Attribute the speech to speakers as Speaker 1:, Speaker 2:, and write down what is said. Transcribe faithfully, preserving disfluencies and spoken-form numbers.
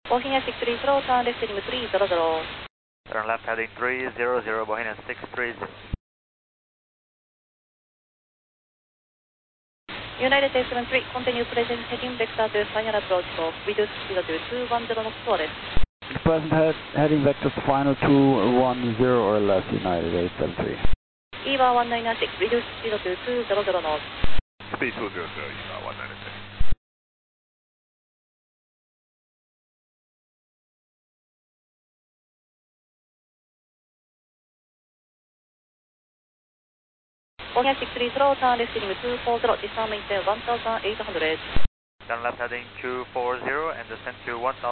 Speaker 1: Bohemia six three zero, turn left heading three zero zero.
Speaker 2: Turn left heading three zero zero, Bohemia six three zero.
Speaker 1: United eight seven three, continue present heading vector to final approach of reduce speed to two one zero knots forward.
Speaker 3: Present head, heading vector to final two one zero or less, United eight seven three.
Speaker 1: E V A one nine nine six, reduce speed to two zero zero knots.
Speaker 4: Speed two zero zero, E V A one nine six.
Speaker 1: Bohemia six three zero, turn left heading two four zero, descend maintain one thousand eight hundred.
Speaker 2: Turn left heading two four zero and descend to one thousand.